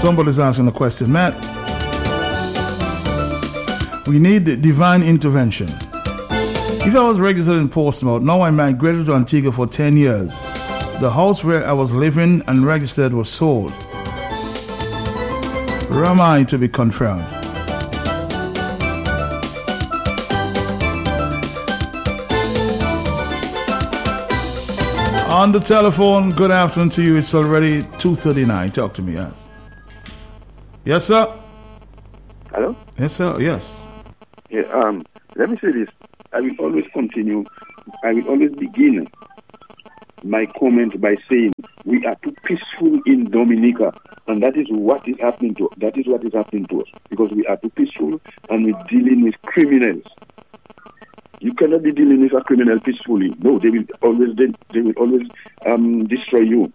Somebody's asking a question. Matt, we need divine intervention. If I was registered in Portsmouth, now I migrated to Antigua for 10 years. The house where I was living and registered was sold. Where am I to be confirmed? On the telephone, good afternoon to you. It's already 2:39. Talk to me, yes. Yes, sir. Hello? Yes, sir. Yes. Yeah, let me say this. I will always begin my comment by saying we are too peaceful in Dominica, and that is what is happening to us because we are too peaceful and we're dealing with criminals. You cannot be dealing with a criminal peacefully. No, they will always destroy you.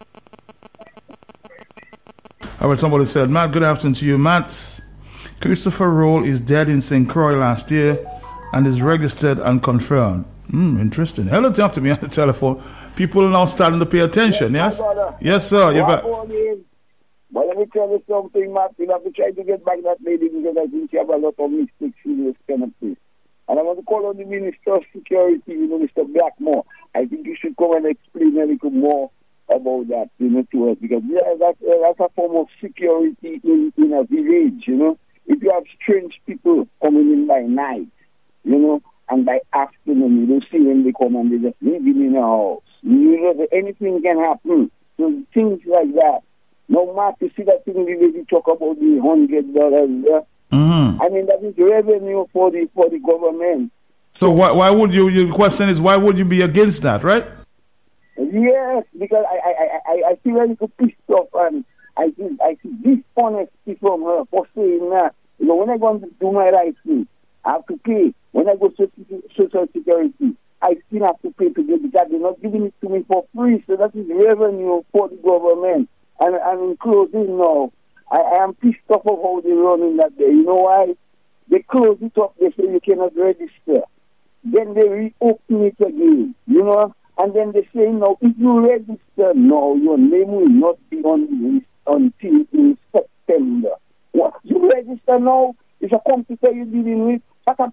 All right, somebody said, Matt, good afternoon to you. Matt, Christopher Roll is dead in St. Croix last year and is registered and confirmed. Interesting. Hello, talk to me on the telephone. People are now starting to pay attention, yes? Yes, sir. You're back. But let me tell you something, Matt. You have to try to get back that lady because I think she have a lot of mistakes in this kind of place. And I want to call on the Minister of Security, Mr. Blackmore. I think you should come and explain a little more about that, to us. Because that's a form of security in a village, If you have strange people coming in by night, and by afternoon, you don't see when they come and they just living in a house. Anything can happen. So things like that. No matter, see that thing we talk about the $100. I mean, that is revenue for the government. So why would you? Your question is, why would you be against that, right? Yes, because I feel a little pissed off, and I see dishonesty from her for saying that. When I go to do my right thing, I have to pay. When I go to Social Security, I still have to pay to get because they're not giving it to me for free. So that is revenue for the government. And in closing now, I am pissed off of how they're running that day. You know why? They close it up, they say you cannot register. Then they reopen it again, and then they say, no, if you register now, your name will not be on the list until in September. What? You register now? It's a computer you're dealing with.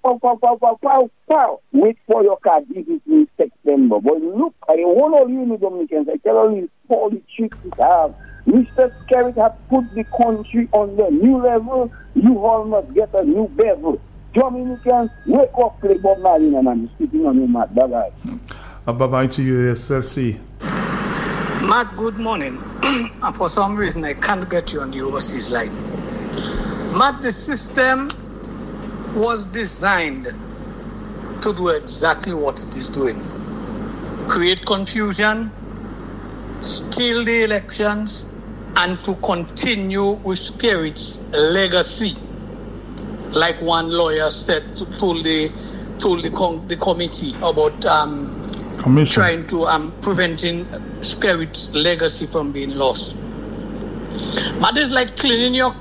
Pow. Wait for your card if it's in September. But look, I want all you Dominicans, I tell all you all the tricks you have. Mr. Skerritt has put the country on the new level. You all must get a new level. Dominicans, wake up, play Bob Marley, and I'm speaking on you, Matt. Bye-bye. Bye-bye to you, SLC. Matt, good morning. And for some reason, I can't get you on the overseas line. Matt, the system was designed to do exactly what it is doing. Create confusion, steal the elections, and to continue with Skerritt's legacy. Like one lawyer said, told the committee about trying to preventing Skerritt's legacy from being lost. But it's like cleaning your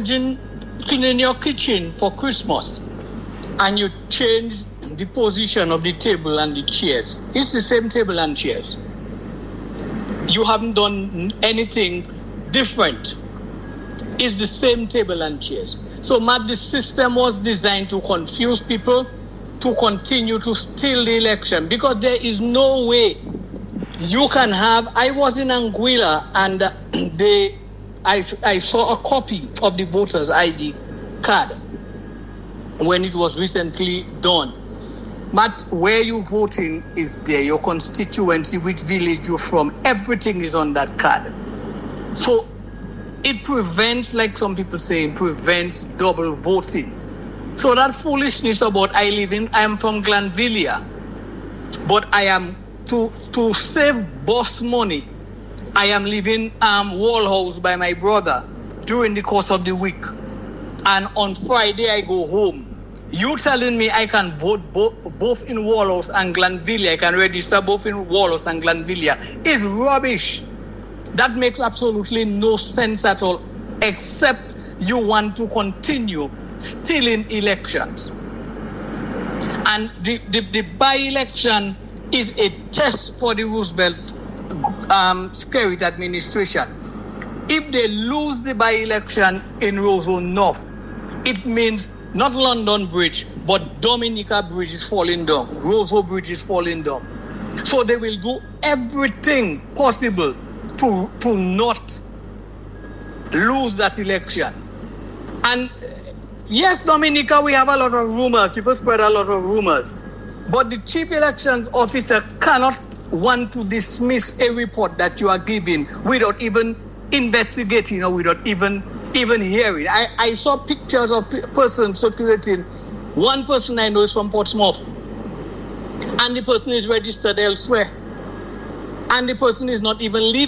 kitchen for Christmas, and you change the position of the table and the chairs. It's the same table and chairs. You haven't done anything different. It's the same table and chairs. So, Matt, the system was designed to confuse people, to continue to steal the election, because there is no way you can have. I was in Anguilla, and I saw a copy of the voter's ID card when it was recently done. But where you voting is there, your constituency, which village you're from, everything is on that card. So it prevents, like some people say, it prevents double voting. So that foolishness about I am from Glanvilla, but I am to save boss money, I am leaving Wallhouse by my brother during the course of the week. And on Friday I go home. You telling me I can vote both in Wallhouse and Glanvilla, I can register both in Wallhouse and Glanvilla, is rubbish. That makes absolutely no sense at all, except you want to continue stealing elections. And the by-election is a test for the Roosevelt Skerritt administration. If they lose the by-election in Roseau North, it means not London Bridge, but Dominica Bridge is falling down. Roseau Bridge is falling down. So they will do everything possible to not lose that election. And yes, Dominica, we have a lot of rumors. People spread a lot of rumors. But the chief elections officer cannot want to dismiss a report that you are giving without even investigating or without even hearing. I saw pictures of persons circulating. One person I know is from Portsmouth, and the person is registered elsewhere, and the person is not even living